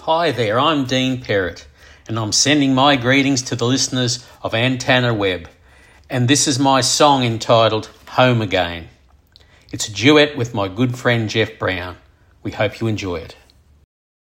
Hi there, I'm Dean Perrott, and I'm sending my greetings to the listeners of Antenna Web, and this is my song entitled Home Again. It's a duet with my good friend Jeff Brown. We hope you enjoy it.